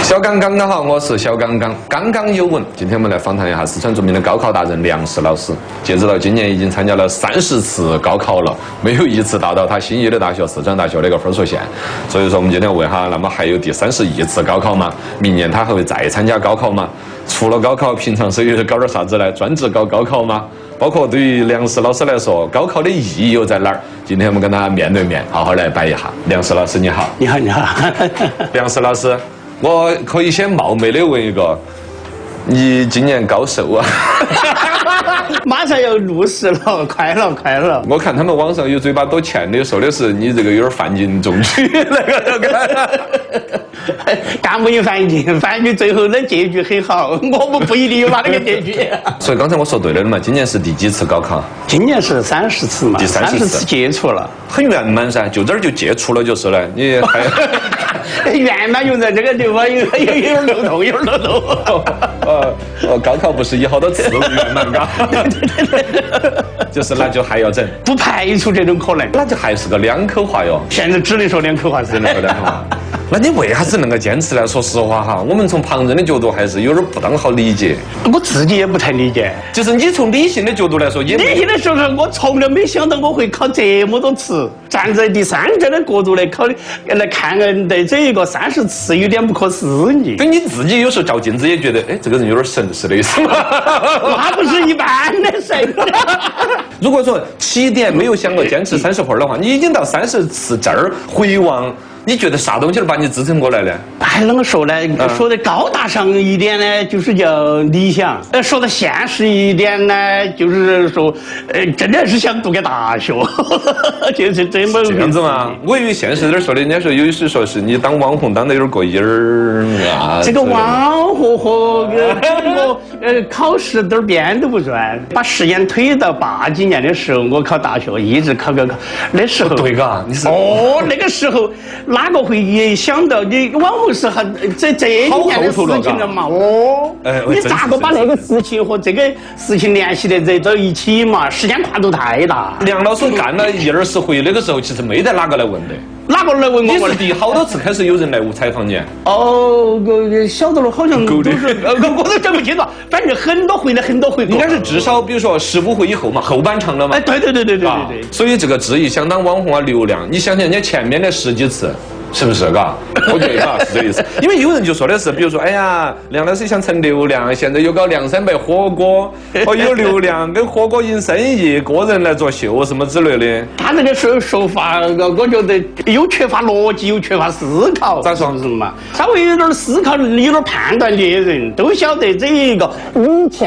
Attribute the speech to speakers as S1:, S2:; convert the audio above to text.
S1: 小刚刚好，我是小刚刚。刚刚有闻，今天我们来访谈一下四川著名的高考达人梁石老师。截止到今年，已经参加了30次高考了，没有一次达到他心仪的大学四川大学的一个分数线。所以说，我们今天问哈，那么还有第31次高考吗？明年他还会再参加高考吗？除了高考，平常是有搞点啥子呢？专职搞高考吗？包括对于梁石老师来说，高考的意义又在哪儿？今天我们跟他面对面好好来摆一下。梁石老师你好，
S2: 你好，你好，
S1: 梁石老师。我可以先冒昧的问一个，你今年高寿啊？
S2: 马上要60了，快了，快了。
S1: 我看他们网上有嘴巴多欠的，说的是你这个有点犯禁中举那个。
S2: 干不赢犯禁，犯禁最后的结局很好，我们不一定有他那个结局。
S1: 所以刚才我说对了嘛，今年是第几次高考？
S2: 今年是30次嘛，
S1: 第30次
S2: 接触了，
S1: 很圆满噻，就这儿就接触了就是了。你还
S2: 圆满用在这个地方有点漏洞，有点漏洞。
S1: 高考不是以好多次圆满嘎？就是那就还要整，
S2: 不排除这种可能。
S1: 那就还是个两口话哟。
S2: 现在只能说两口话，
S1: 只能说两口话。那你为啥子能够坚持呢？说实话哈，我们从旁人的角度还是有点不当好理解。
S2: 我自己也不太理解。
S1: 就是你从理性的角度来说，理
S2: 性的时候，我从来没想到我会考这么多次。站在第三者的角度来看的这一个30次，有点不可思议。
S1: 对你自己有时候照镜子也觉得，哎，这个人有点神，是的意思吗？
S2: 那不是一般的神。
S1: 如果说起点没有想过坚持30会儿的话，你已经到30次这儿回望。你觉得啥东西能把你支撑过来呢？
S2: 还啷个说呢？说的高大上一点呢，就是叫理想；说的现实一点呢，就是说，真的是想读个大学，就是这么
S1: 这样子嘛。我以为现实点说的，人家说有时说是你当网红当得有点过瘾儿啊。
S2: 这个网红和考试点边都不算。把时间推到80几年的时候，我考大学一直考，那时候
S1: 对嘎，你是
S2: 那个时候。哪个会也想到你网红是很这几年的事情了嘛？你咋个把那个事情和这个事情联系得到一起嘛？时间跨度太大。
S1: 梁老师干了20回，那个时候其实没得哪个来问的。
S2: 哪个来问我？
S1: 你是第好多次开始有人来采访你？
S2: 晓得了，好像都是我都讲不清楚。反正很多回，
S1: 应该是至少比如说15回以后嘛，后半场了嘛。
S2: 哎，对。
S1: 所以这个质疑相当网红啊，流量。你想想人家前面的10几次。是不是嘎？我觉得嘎是这意思，因为有人就说的是，比如说，哎呀，梁老师想蹭流量，现在又搞2、300火锅，有流量跟火锅赢生意，个人来作秀什么之类的。
S2: 他这个说法，我觉得又缺乏逻辑，又缺乏思考。
S1: 咋说
S2: 嘛？稍微有点思考、有点判断力的人都晓得这一个以前。